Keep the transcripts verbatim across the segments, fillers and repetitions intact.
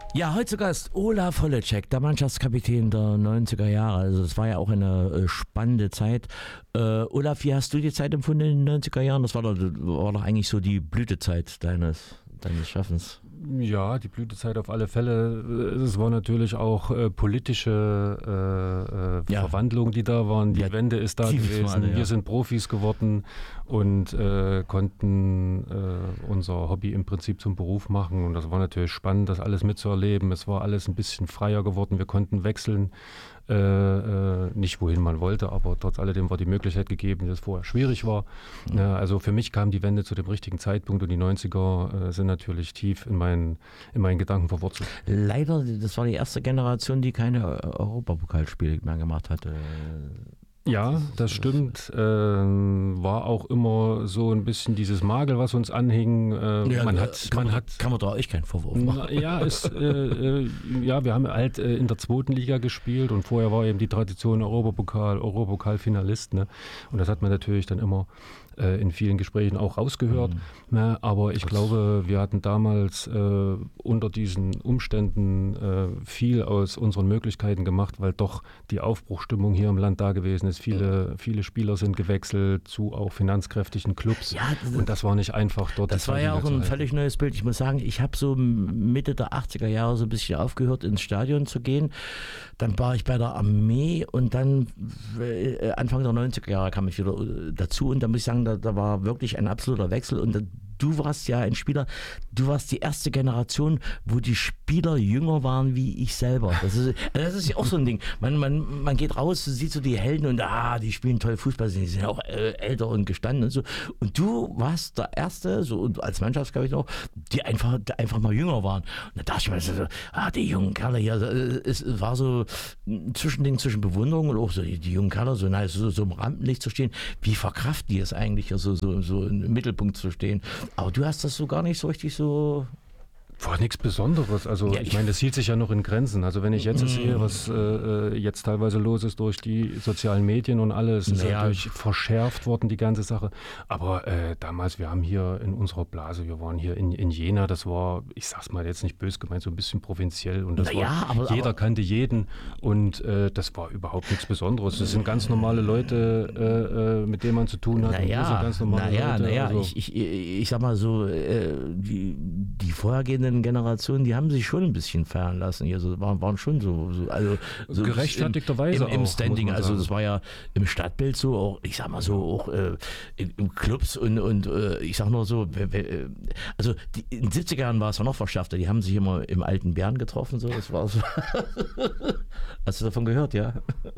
Ja, heute zu Gast Olaf Holleczek, der Mannschaftskapitän der neunziger Jahre. Also es war ja auch eine äh, spannende Zeit. Äh, Olaf, wie hast du die Zeit empfunden in den neunziger Jahren? Das war doch, war doch eigentlich so die Blütezeit deines, deines Schaffens. Ja, die Blütezeit auf alle Fälle. Es war natürlich auch äh, politische äh, äh, ja. Verwandlungen, die da waren. Die ja, Wende ist da gewesen. Alle, ja. Wir sind Profis geworden und äh, konnten äh, unser Hobby im Prinzip zum Beruf machen. Und das war natürlich spannend, das alles mitzuerleben. Es war alles ein bisschen freier geworden. Wir konnten wechseln. Äh, äh, nicht wohin man wollte, aber trotz alledem war die Möglichkeit gegeben, dass es vorher schwierig war. Mhm. Ja, also für mich kam die Wende zu dem richtigen Zeitpunkt und die neunziger äh, sind natürlich tief in meinen, in meinen Gedanken verwurzelt. Leider, das war die erste Generation, die keine Europapokalspiele mehr gemacht hatte. Ja, das stimmt. Ähm, war auch immer so ein bisschen dieses Magel, was uns anhing. Äh, ja, man hat, kann, man man, hat, kann man da euch keinen Vorwurf machen. Na, ja, es, äh, äh, ja, wir haben halt äh, in der zweiten Liga gespielt und vorher war eben die Tradition Europapokal, Europapokalfinalist. Ne? Und das hat man natürlich dann immer äh, in vielen Gesprächen auch rausgehört. Mhm. Ne? Aber ich das glaube, wir hatten damals äh, unter diesen Umständen äh, viel aus unseren Möglichkeiten gemacht, weil doch die Aufbruchstimmung hier im Land da gewesen ist. Viele, viele Spieler sind gewechselt zu auch finanzkräftigen Clubs ja, das, und das war nicht einfach dort. Das war ja auch ein völlig neues Bild. Ich muss sagen, ich habe so Mitte der achtziger Jahre so ein bisschen aufgehört, ins Stadion zu gehen. Dann war ich bei der Armee und dann äh, Anfang der neunziger Jahre kam ich wieder dazu und da muss ich sagen, da, da war wirklich ein absoluter Wechsel und da, du warst ja ein Spieler, du warst die erste Generation, wo die Spieler jünger waren wie ich selber. Das ist, das ist ja auch so ein Ding. Man, man, man geht raus, sieht so die Helden und ah, die spielen toll Fußball, die sind ja auch äh, älter und gestanden und so. Und du warst der Erste, so und als Mannschaftskapitän auch, die einfach, die einfach mal jünger waren. Und da dachte ich mir so, ah, die jungen Kerle hier, es war so ein Zwischending zwischen Bewunderung und auch so die, die jungen Kerle, so, na, so, so im Rampenlicht zu stehen. Wie verkraften die es eigentlich, so, so, so im Mittelpunkt zu stehen? Aber du hast das so gar nicht so richtig so... War nichts Besonderes. Also ja, ich, ich meine, das hielt sich ja noch in Grenzen. Also wenn ich jetzt mm. sehe, was äh, jetzt teilweise los ist durch die sozialen Medien und alles, ist naja. natürlich verschärft worden, die ganze Sache. Aber äh, damals, wir haben hier in unserer Blase, wir waren hier in, in Jena, das war, ich sag's mal jetzt nicht böse gemeint, so ein bisschen provinziell und das naja, war, aber, jeder aber, kannte jeden und äh, das war überhaupt nichts Besonderes. Das sind ganz normale Leute, äh, mit denen man zu tun hat. Naja, und sind ganz normale naja, Leute. naja Also, ich, ich, ich sag mal so, äh, die, die vorhergehenden Generationen, die haben sich schon ein bisschen feiern lassen. Hier so, waren, waren schon so, so, also so gerechtfertigterweise im, im, im auch, Standing. Also das war ja im Stadtbild so, auch ich sag mal so, auch äh, in, in Clubs und, und äh, ich sag nur so, also die, in den siebziger Jahren war es ja noch verschärfter. Die haben sich immer im Alten Bären getroffen. So, das war so. Hast du davon gehört, ja?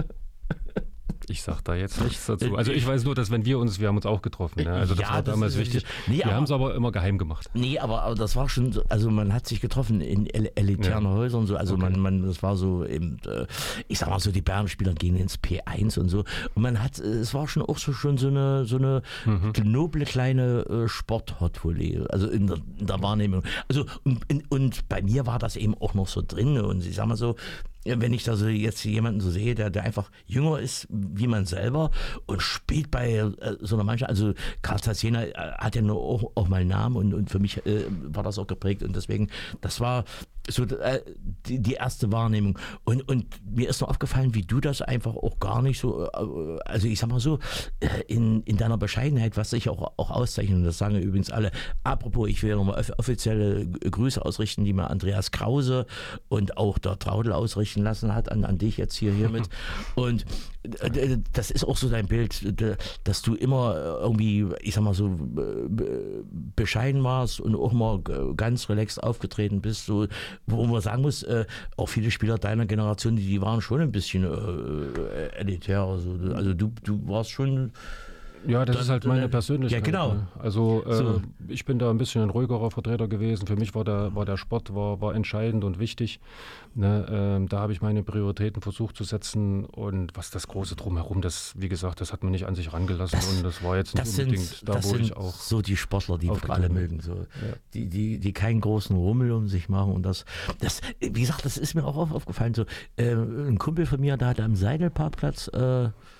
Ich sag da jetzt nichts dazu. Also ich weiß nur, dass wenn wir uns, wir haben uns auch getroffen. Ne? Also das ja, war das damals ist, wichtig. Nee, wir haben es aber immer geheim gemacht. Nee, aber, aber das war schon, so, also man hat sich getroffen in el- elitären ja. Häusern. So, also okay. man, man, das war so eben, äh, ich sag mal so, die Bayern-Spieler gehen ins P eins und so. Und man hat, es war schon auch so schon so eine, so eine mhm. noble kleine äh, Sport-Hot-Volley. Also in der, in der Wahrnehmung. Also und, in, und bei mir war das eben auch noch so drin. Und ich sag mal so, wenn ich da so jetzt jemanden so sehe, der, der einfach jünger ist wie man selber und spielt bei äh, so einer Mannschaft, also Karl Zeiss Jena äh, hat ja nur auch, auch mal einen Namen und, und für mich äh, war das auch geprägt und deswegen, das war so äh, die, die erste Wahrnehmung und, und mir ist noch aufgefallen, wie du das einfach auch gar nicht so, äh, also ich sag mal so, äh, in, in deiner Bescheidenheit, was sich auch, auch auszeichnet, und das sagen ja übrigens alle, apropos, ich will nochmal off- offizielle Grüße ausrichten, die mir Andreas Krause und auch der Traudel ausrichten lassen hat, an, an dich jetzt hier hiermit. Und äh, das ist auch so dein Bild, dass du immer irgendwie, ich sag mal so, bescheiden warst und auch mal ganz relaxed aufgetreten bist, so, wo man sagen muss, äh, auch viele Spieler deiner Generation, die, die waren schon ein bisschen äh, elitär. Also, also du, du warst schon... Ja, das dann, ist halt meine Persönlichkeit. Ja, genau. Ne? Also äh, so. ich bin da ein bisschen ein ruhigerer Vertreter gewesen. Für mich war der, war der Sport war, war entscheidend und wichtig. Ne? Ähm, da habe ich meine Prioritäten versucht zu setzen und was das Große drumherum, das, wie gesagt, das hat man nicht an sich rangelassen das, und das war jetzt nicht unbedingt sind, da, das wo sind ich auch so die Sportler, die wir alle mögen. So. Ja. Die, die, die keinen großen Rummel um sich machen und das, das, wie gesagt, das ist mir auch aufgefallen. So, äh, ein Kumpel von mir, der hatte am Seidelparkplatz äh,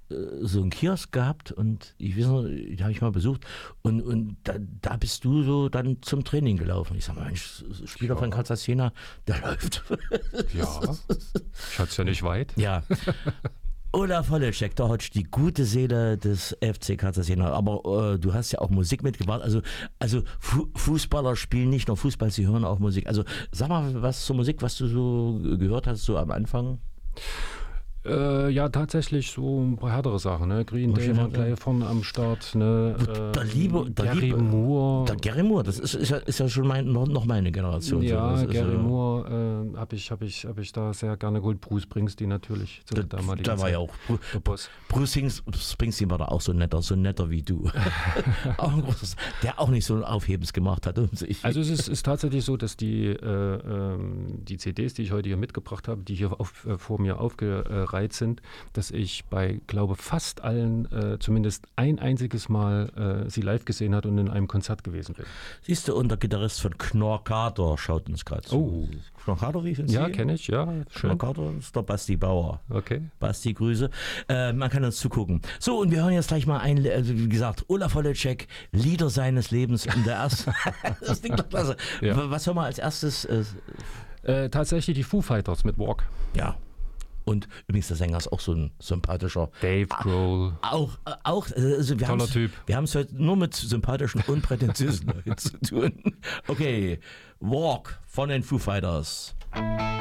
so einen Kiosk gehabt und ich weiß noch, den habe ich mal besucht und, und da, da bist du so dann zum Training gelaufen. Ich sag mal, Mensch, Spieler ja. von Kansas Jena, der läuft. Ja, ich hatte es ja nicht weit. Ja. Olaf Holleczek, der hat die gute Seele des F C Kansas Jena. Aber äh, du hast ja auch Musik mitgebracht. Also, also Fu- Fußballer spielen nicht nur Fußball, sie hören auch Musik. Also sag mal, was zur Musik, was du so gehört hast, so am Anfang? Äh, ja, tatsächlich so ein paar härtere Sachen. Ne? Green Day war gleich vorne am Start. Ne? Äh, der liebe, der Gary liebe, Moore. Der Gary Moore, das ist, ist, ja, ist ja schon mein, noch, noch meine Generation. Ja, so. Gary ist, Moore äh, habe ich, hab ich, hab ich da sehr gerne geholt. Bruce Springsteen natürlich. Zu der damaligen da war Zeit. Ja auch. Der Boss. Bruce Springsteen war da auch so netter, so netter wie du. auch ein großes, der auch nicht so ein Aufhebens gemacht hat. Um sich. Also es ist, ist tatsächlich so, dass die, äh, äh, die C Ds, die ich heute hier mitgebracht habe, die hier auf, äh, vor mir aufgereiht sind, dass ich bei, glaube fast allen äh, zumindest ein einziges Mal äh, sie live gesehen hat und in einem Konzert gewesen bin. Siehst du, und der Gitarrist von Knorkator schaut uns gerade zu. Oh. Knorkator, wie findest du? Ja, kenne ich, ja. Knorkator ist der Basti Bauer. Okay. Basti, Grüße. Äh, man kann uns zugucken. So, und wir hören jetzt gleich mal ein, also wie gesagt, Olaf Holleczek, Lieder seines Lebens in der ersten. Das klingt doch klasse. Ja. Was hören wir als erstes? Äh, äh, tatsächlich die Foo Fighters mit Walk. Ja. Und übrigens, der Sänger ist auch so ein sympathischer. Dave Grohl. Auch, auch also wir toller Typ. Wir haben es heute nur mit sympathischen und prätentiösen Leuten zu tun. Okay, Walk von den Foo Fighters.